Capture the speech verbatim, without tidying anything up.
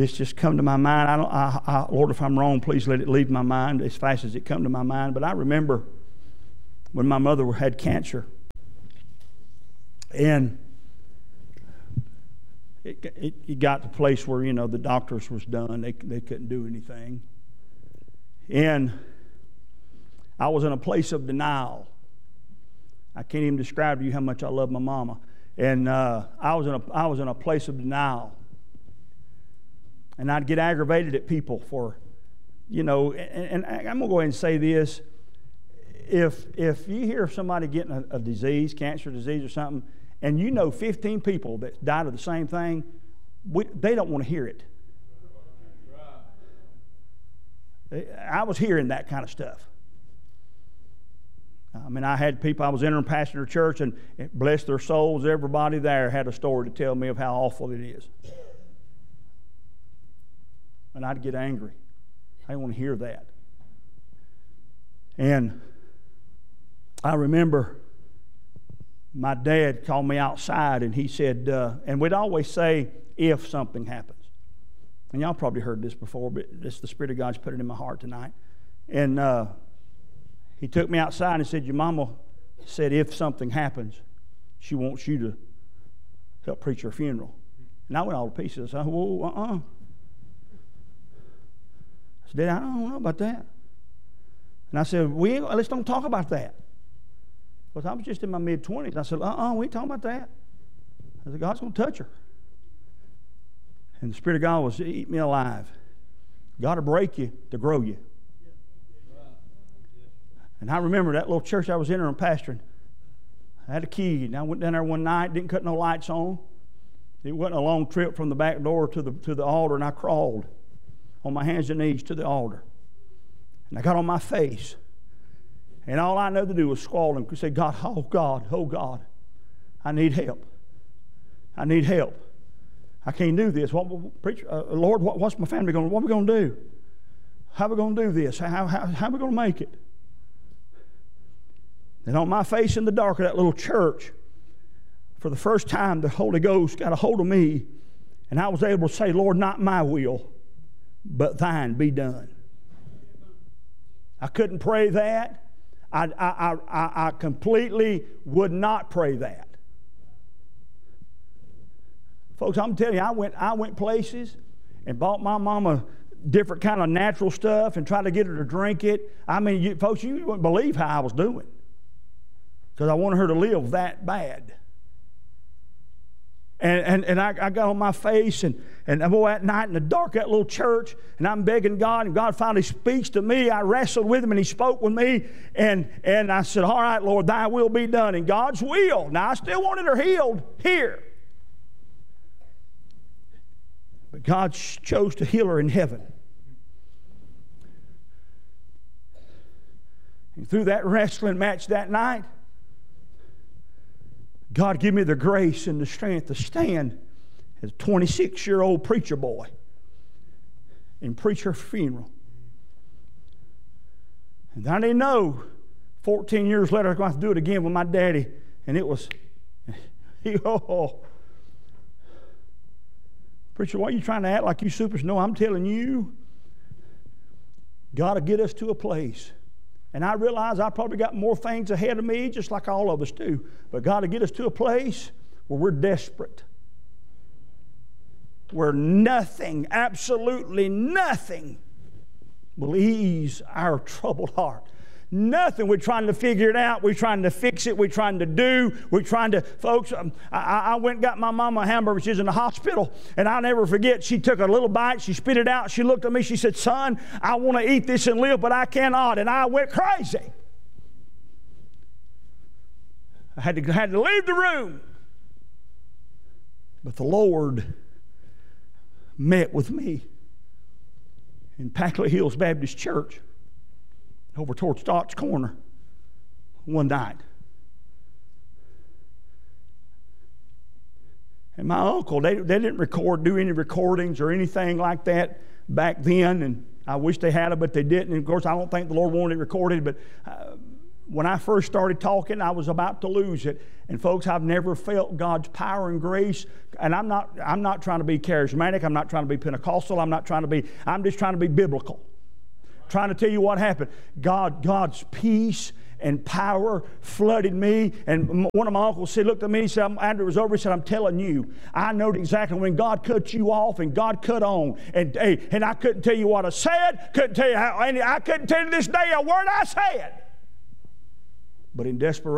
this just come to my mind. I don't, I, I, Lord, if I'm wrong, please let it leave my mind as fast as it come to my mind. But I remember when my mother had cancer, and it, it, it got to the place where, you know, the doctors was done. They they couldn't do anything, and I was in a place of denial. I can't even describe to you how much I love my mama, and uh, I was in a I was in a place of denial. And I'd get aggravated at people for, you know, and, and I'm going to go ahead and say this. If if you hear of somebody getting a, a disease, cancer disease or something, and you know fifteen people that died of the same thing, we, they don't want to hear it. I was hearing that kind of stuff. I mean, I had people, I was interim pastor of church, and bless their souls, everybody there had a story to tell me of how awful it is. And I'd get angry. I didn't want to hear that. And I remember my dad called me outside, and he said, uh, and we'd always say, if something happens. And y'all probably heard this before, but it's the Spirit of God's put it in my heart tonight. And uh, he took me outside and said, your mama said if something happens, she wants you to help preach her funeral. And I went all to pieces. I said, whoa, uh-uh. Dad, I don't know about that. And I said, we ain't, let's don't talk about that. Because I was just in my mid-twenties. I said, uh-uh, we ain't talking about that. I said, God's going to touch her. And the Spirit of God was, eat me alive. God will break you to grow you. And I remember that little church I was in and pastoring. I had a key, and I went down there one night, didn't cut no lights on. It wasn't a long trip from the back door to the, to the altar, and I crawled on my hands and knees to the altar. And I got on my face. And all I knew to do was squall and say, God, oh God, oh God, I need help. I need help. I can't do this. What, preacher, uh, Lord, what, what's my family going to, what are we going to do? How are we going to do this? How, how, how are we going to make it? And on my face in the dark of that little church, for the first time, the Holy Ghost got a hold of me, and I was able to say, Lord, not my will, but thine be done. I couldn't pray that. I, I, I, I completely would not pray that. Folks, I'm telling you, I went, I went places and bought my mama different kind of natural stuff and tried to get her to drink it. I mean, you, folks, you wouldn't believe how I was doing, because I wanted her to live that bad. And, and, and I, I got on my face, and, and I go at night in the dark of that little church, and I'm begging God, and God finally speaks to me. I wrestled with Him, and He spoke with me, and, and I said, all right, Lord, Thy will be done, in God's will. Now, I still wanted her healed here. But God chose to heal her in heaven. And through that wrestling match that night, God gave me the grace and the strength to stand as a twenty-six-year-old preacher boy and preach her funeral. And I didn't know fourteen years later I was going to have to do it again with my daddy. And it was, oh, preacher, why are you trying to act like you supers? No, I'm telling you, God will get us to a place. And I realize I probably got more things ahead of me, just like all of us do. But God will get us to a place where we're desperate. Where nothing, absolutely nothing, will ease our troubled heart. Nothing. We're trying to figure it out. We're trying to fix it. We're trying to do. We're trying to, folks, um, I, I went and got my mama a hamburger. She's in the hospital. And I'll never forget, she took a little bite. She spit it out. She looked at me. She said, son, I want to eat this and live, but I cannot. And I went crazy. I had to, had to leave the room. But the Lord met with me in Packley Hills Baptist Church over towards Stott's Corner one night. And my uncle, they, they didn't record, do any recordings or anything like that back then, and I wish they had it, but they didn't. And of course, I don't think the Lord wanted it recorded, but uh, when I first started talking, I was about to lose it. And folks, I've never felt God's power and grace. And I'm not, I'm not trying to be charismatic. I'm not trying to be Pentecostal. I'm not trying to be, I'm just trying to be biblical. Trying to tell you what happened. God, God's peace and power flooded me. And one of my uncles said, looked at me, he said, Andrew was over, he said, I'm telling you, I know exactly when God cut you off and God cut on. And, hey, and I couldn't tell you what I said, couldn't tell you how, and I couldn't tell you this day a word I said. But in desperation,